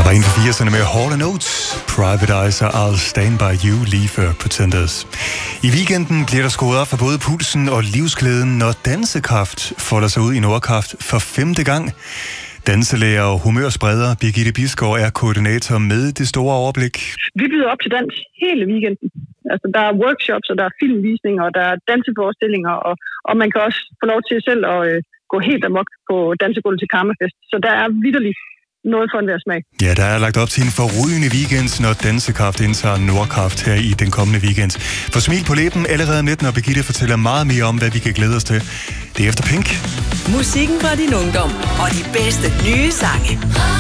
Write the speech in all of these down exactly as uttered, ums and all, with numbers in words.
var en for firserne med Hall and Oates, Private Eyes og I'll Stand By You lige før Pretenders. I weekenden bliver der skruet op for både pulsen og livsglæden, når Dansekraft folder sig ud i Nordkraft for femte gang. Danselærer og humørspreder Birgitte Bisgaard er koordinator med det store overblik. Vi byder op til dans hele weekenden. Altså, der er workshops, og der er filmvisninger, og der er danseforestillinger, og, og man kan også få lov til selv at øh, gå helt amok på dansegulvet til Karmafest. Så der er vitterligt noget for enhver smag. Ja, der er lagt op til en forrygende weekend, når Dansekraft indtager Nordkraft her i den kommende weekend. For smil på læben allerede om lidt, når Birgitte fortæller meget mere om, hvad vi kan glæde os til. Det er efter Pink. Musikken fra din ungdom og de bedste nye sange.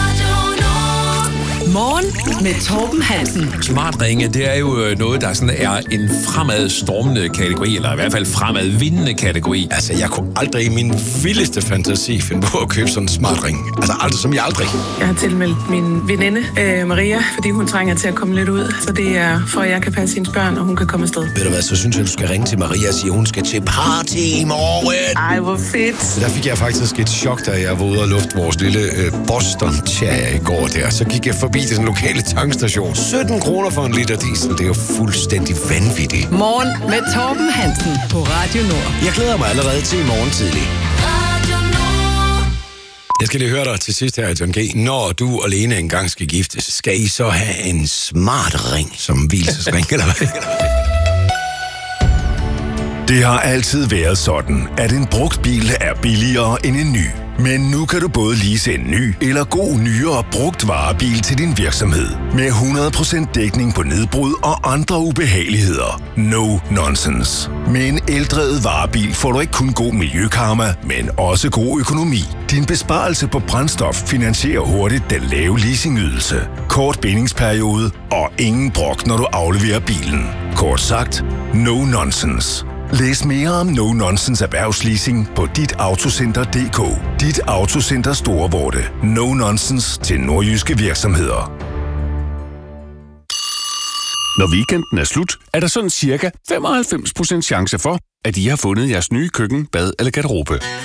Morgen med Torben Hansen. Smartringe, det er jo noget, der sådan er en fremadstormende kategori, eller i hvert fald fremadvindende kategori. Altså, jeg kunne aldrig i min vildeste fantasi finde på at købe sådan en smartring. Altså, aldrig som jeg aldrig. Jeg har tilmeldt min veninde, øh, Maria, fordi hun trænger til at komme lidt ud. Så det er for, at jeg kan passe hendes børn, og hun kan komme afsted. Ved du hvad, så synes jeg, du skal ringe til Maria og sige, at hun skal til party i morgen. Ej, hvor fedt. Der fik jeg faktisk et chok, da jeg var ude og lufte vores lille øh, Boston-tjære i går der. Så gik jeg forbi til den lokale tankstation. sytten kroner for en liter diesel. Det er jo fuldstændig vanvittigt. Morgen med Torben Hansen på Radio Nord. Jeg glæder mig allerede til i morgen tidlig. Jeg skal lige høre dig til sidst her, John G. Når du og Lene engang skal giftes, skal I så have en smart ring som hvilesesring, eller hvad? Det har altid været sådan, at en brugt bil er billigere end en ny. Men nu kan du både lease en ny eller god nyere brugt varebil til din virksomhed. Med hundrede procent dækning på nedbrud og andre ubehageligheder. No nonsense. Med en eldrevet varebil får du ikke kun god miljøkarma, men også god økonomi. Din besparelse på brændstof finansierer hurtigt den lave leasingydelse. Kort bindingsperiode og ingen brok, når du afleverer bilen. Kort sagt, no nonsense. Læs mere om No Nonsense erhvervsleasing på dit autocenter punktum d k. Dit Autocenter Storvorde. No Nonsense til nordjyske virksomheder. Når weekenden er slut, er der sådan cirka femoghalvfems procent chance for, at I har fundet jeres nye køkken, bad eller garderobe.